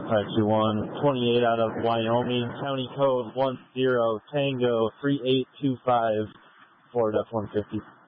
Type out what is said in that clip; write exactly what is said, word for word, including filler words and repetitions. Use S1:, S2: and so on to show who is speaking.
S1: five two one, twenty-eight out of Wyoming, county code one zero Tango three eight two five, Ford F one fifty.